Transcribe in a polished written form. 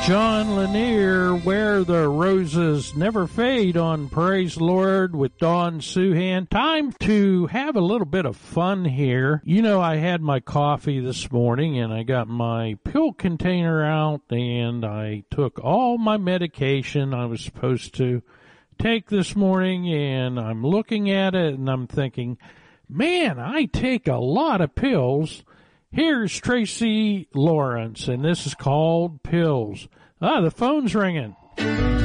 John Lanier, Where the Roses Never Fade on Praise the Lord with Dawn Suhan. Time to have a little bit of fun here. You know, I had my coffee this morning and I got my pill container out and I took all my medication I was supposed to take this morning, and I'm looking at it and I'm thinking, man, I take a lot of pills. Here's Tracy Lawrence, and this is called Pills. The phone's ringing.